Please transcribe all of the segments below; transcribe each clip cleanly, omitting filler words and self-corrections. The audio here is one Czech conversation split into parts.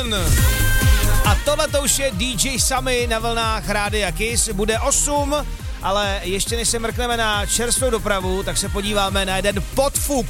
Milion. A tohle to už je DJ Sammy na vlnách Rádia Kiss. Bude 8, ale ještě než se mrkneme na čerstvou dopravu, tak se podíváme na jeden podfuk.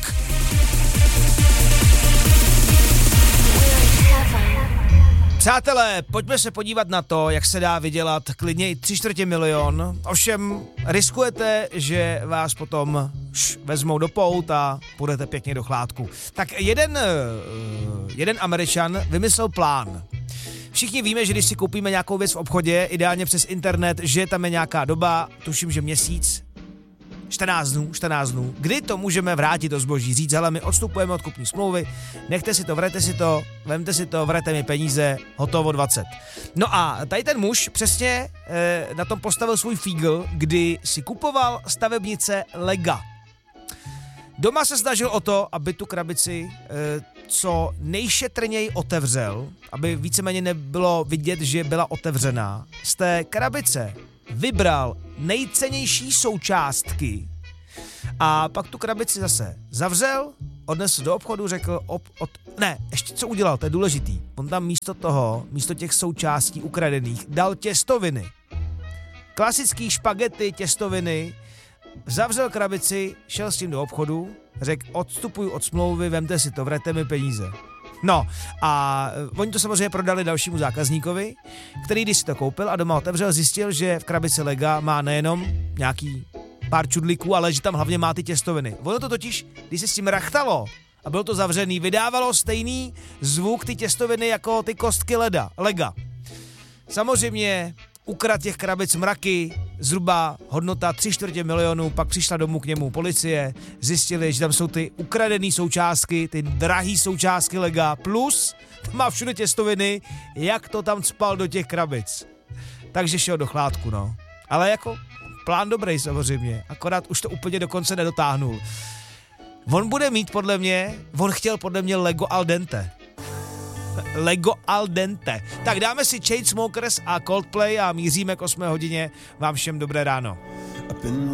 Přátelé, pojďme se podívat na to, jak se dá vydělat klidně i 3/4 milion. Ovšem, riskujete, že vás potom vezmou do pout a půjdete pěkně do chládku. Tak jeden Američan vymyslel plán. Všichni víme, že když si koupíme nějakou věc v obchodě, ideálně přes internet, že tam je nějaká doba, tuším, že měsíc, 14 dnů, kdy to můžeme vrátit to zboží, říct, hele, my odstupujeme od kupní smlouvy, nechte si to, vrajte si to, vemte si to, vrajte mi peníze, hotovo 20. No a tady ten muž přesně na tom postavil svůj fígl, kdy si kupoval stavebnice Lega. Doma se snažil o to, aby tu krabici co nejšetrněji otevřel, aby víceméně nebylo vidět, že byla otevřená. Z té krabice vybral nejcennější součástky a pak tu krabici zase zavřel, odnesl do obchodu, řekl, ještě co udělal, to je důležitý. On tam místo těch součástí ukradených, dal těstoviny. Klasický špagety, těstoviny, zavřel krabici, šel s tím do obchodu, řekl, odstupuju od smlouvy, vemte si to, vraťte mi peníze. No a oni to samozřejmě prodali dalšímu zákazníkovi, který když si to koupil a doma otevřel, zjistil, že v krabici Lega má nejenom nějaký pár čudlíků, ale že tam hlavně má ty těstoviny. Ono to totiž, když se s tím rachtalo a bylo to zavřený, vydávalo stejný zvuk ty těstoviny jako ty kostky Lega. Samozřejmě ukradl těch krabic mraky, zhruba hodnota 3/4 milionu, pak přišla domů k němu policie, zjistili, že tam jsou ty ukradené součástky, ty drahé součástky Lega, plus tam má všude těstoviny, jak to tam cpal do těch krabic. Takže šel do chládku, no. Ale jako plán dobrý samozřejmě, akorát už to úplně do konce nedotáhnul. On chtěl podle mě Lego al dente. Lego al dente. Tak dáme si Chainsmokers a Coldplay a míříme k 8 hodině. Vám všem dobré ráno.